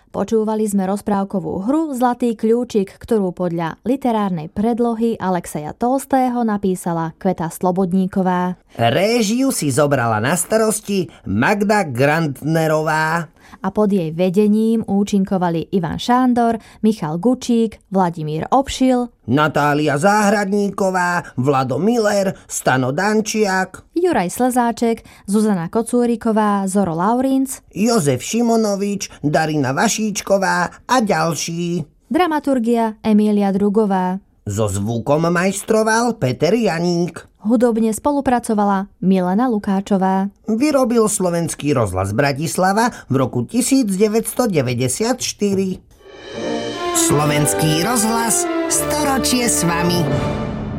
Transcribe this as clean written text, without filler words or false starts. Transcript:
Počúvali sme rozprávkovú hru Zlatý kľúčik, ktorú podľa literárnej predlohy Alexeja Tolstého napísala Kveta Slobodníková. Réžiu si zobrala na starosti Magda Grantnerová. A pod jej vedením účinkovali Ivan Šándor, Michal Gučík, Vladimír Obšil, Natália Záhradníková, Vlado Miller, Stano Dančiak, Juraj Slezáček, Zuzana Kocúriková, Zoro Laurinc, Jozef Šimonovič, Darina Vašíčková a ďalší. Dramaturgia Emília Drugová. So zvukom majstroval Peter Janík. Hudobne spolupracovala Milena Lukáčová. Vyrobil Slovenský rozhlas Bratislava v roku 1994. Slovenský rozhlas, storočie s vami.